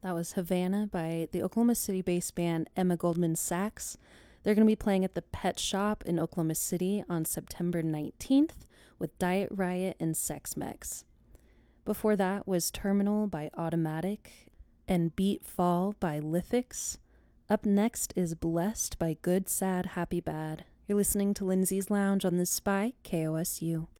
That was Havana by the Oklahoma City-based band Emma Goldman Sachs. They're going to be playing at the Pet Shop in Oklahoma City on September 19th with Diet Riot and Sex Mex. Before that was Terminal by Automatic and Beat Fall by Lithics. Up next is Blessed by Good Sad Happy Bad. You're listening to Lindsay's Lounge on the Spy KOSU.